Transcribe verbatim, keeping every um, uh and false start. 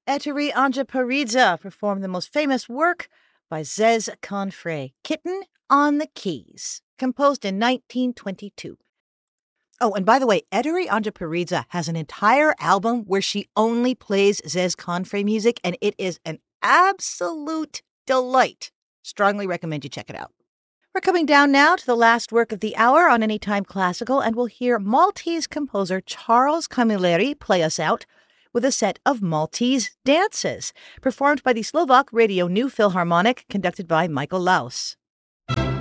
Ettore Anjaparidze performed the most famous work by Zez Confrey, Kitten on the Keys, composed in nineteen twenty-two. Oh, and by the way, Ettore Anjaparidze has an entire album where she only plays Zez Confrey music, and it is an absolute delight. Strongly recommend you check it out. We're coming down now to the last work of the hour on Anytime Classical, and we'll hear Maltese composer Charles Camilleri play us out with a set of Maltese dances, performed by the Slovak Radio New Philharmonic, conducted by Michael Laus.